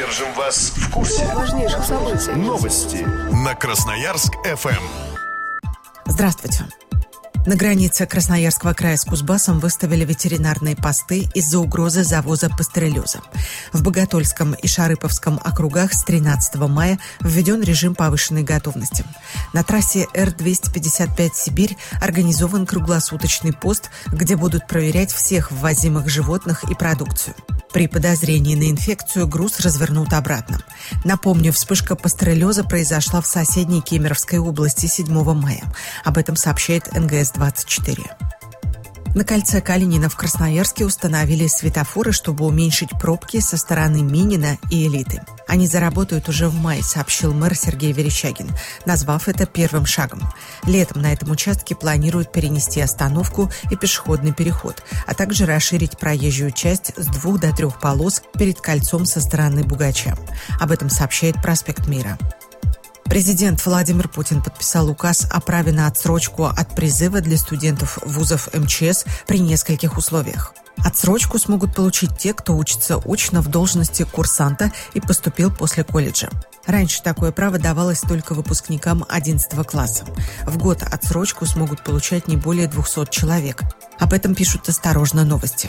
держим вас в курсе важнейших событий. Новости на Красноярск-ФМ. Здравствуйте. На границе Красноярского края с Кузбассом выставили ветеринарные посты из-за угрозы завоза пастереллеза. В Боготольском и Шарыповском округах с 13 мая введен режим повышенной готовности. На трассе Р-255 «Сибирь» организован круглосуточный пост, где будут проверять всех ввозимых животных и продукцию. При подозрении на инфекцию груз развернут обратно. Напомню, вспышка пастереллеза произошла в соседней Кемеровской области 7 мая. Об этом сообщает НГС-24. На кольце Калинина в Красноярске установили светофоры, чтобы уменьшить пробки со стороны Минина и Элиты. Они заработают уже в мае, сообщил мэр Сергей Верещагин, назвав это первым шагом. Летом на этом участке планируют перенести остановку и пешеходный переход, а также расширить проезжую часть с 2 до 3 полос перед кольцом со стороны Бугача. Об этом сообщает «Проспект Мира». Президент Владимир Путин подписал указ о праве на отсрочку от призыва для студентов вузов МЧС при нескольких условиях. Отсрочку смогут получить те, кто учится очно в должности курсанта и поступил после колледжа. Раньше такое право давалось только выпускникам 11 класса. В год отсрочку смогут получать не более 200 человек. Об этом пишут «Осторожно, новости».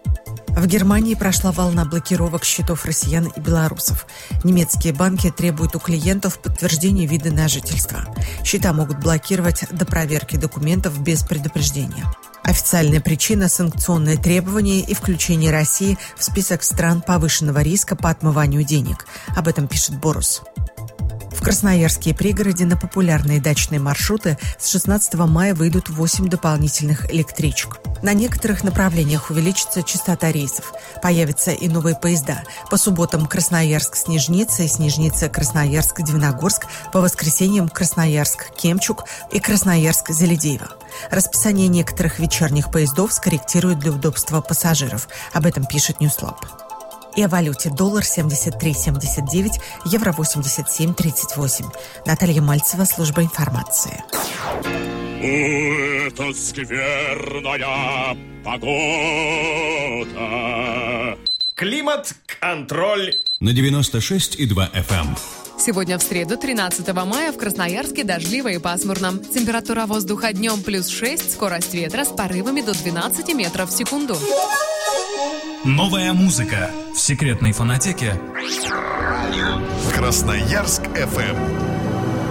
В Германии прошла волна блокировок счетов россиян и белорусов. Немецкие банки требуют у клиентов подтверждения вида на жительство. Счета могут блокировать до проверки документов без предупреждения. Официальная причина – санкционные требования и включение России в список стран повышенного риска по отмыванию денег. Об этом пишет Борус. В Красноярске и пригороде на популярные дачные маршруты с 16 мая выйдут 8 дополнительных электричек. На некоторых направлениях увеличится частота рейсов. Появятся и новые поезда. По субботам Красноярск-Снежница и Снежница-Красноярск-Дивногорск, по воскресеньям Красноярск-Кемчуг и Красноярск-Зеледеево. Расписание некоторых вечерних поездов скорректируют для удобства пассажиров. Об этом пишет Ньюслаб. И о валюте. Доллар 73,79, евро 87,38. Наталья Мальцева, служба информации. Это скверная погода. Климат-контроль на 96,2 FM. Сегодня в среду, 13 мая, в Красноярске дождливо и пасмурно. Температура воздуха днем +6, скорость ветра с порывами до 12 метров в секунду. Новая музыка в секретной фонотеке Красноярск-ФМ.